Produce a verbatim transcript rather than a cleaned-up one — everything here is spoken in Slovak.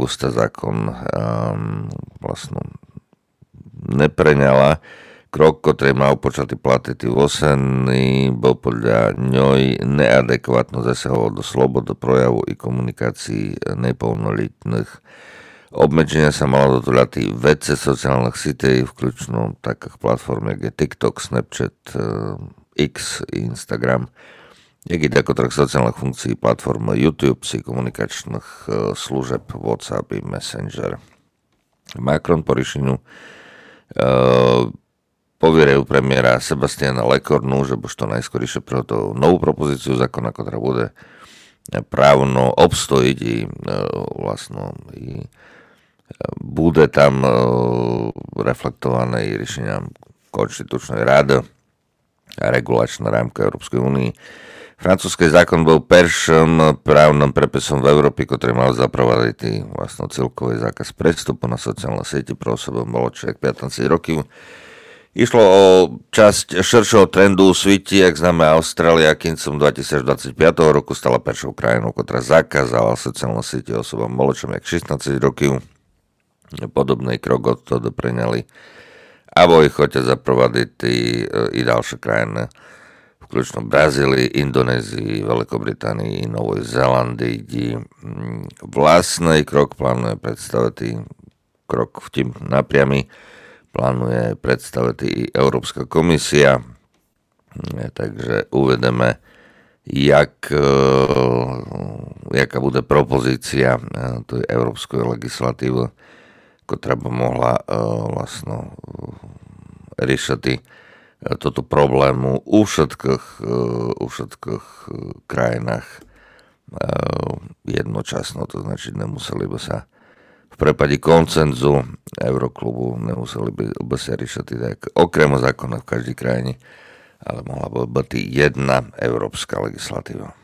augusta zákon um, vlastno nepreňala. Krok, ktorý mal počatý platiti v oseni, bol podľa ňoj neadekvátno zasahoval do slobody projavu i komunikácií neplnoletých. Obmedzenia sa malo dotuľati vece sociálnych sítí, vključno takých platform, jak je TikTok, Snapchat, X, Instagram, jak i takotrh sociálnych funkcií platform YouTube, si komunikačných služeb WhatsApp i Messenger. Macron po riešeniu uh, povierajú premiéra Sebastiana Lecornu, že bo što najskorejšie prehotovil novú propozíciu zákona, ktorá bude právno obstojiť i uh, vlastno i bude tam uh, reflektované i riešenia konštitučnej rady a regulačná rámka Európskej únii. Francúzsky zákon bol prvým právnym prepisom v Európe, ktorý mal zaprovádiť vlastno celkový zákaz prestupu na sociálne siete pre osoby mladšie ako pätnásť rokov. Išlo o časť širšieho trendu v svete, jak známe Austrália, koncom dvetisícdvadsaťpäť roku stala prvou krajinou, ktorá zakázala sociálne siete osobám mladším ako šestnásť rokov. Podobný krok od toho preňali a boli chceli zaprovádiť i ďalšie krajiny, vključno Brazílii, Indonézii, Veľkej Británii i Novej Zélandii, kde vlastný krok plánuje predstaviť krok v tým napriami, plánuje predstaviť i Európska komisia, takže uvedeme, jak, jaká bude propozícia tej európskej legislatívy, ktorá by mohla vlastno riešiť toto problému u všetkých, u všetkých krajinách jednočasno, to znači nemuseli by sa v prípade koncenzu Euroklubu nemuseli by, by sa riešiť tak okrem zákona v každej krajine, ale mohla by byť jedna európska legislatíva.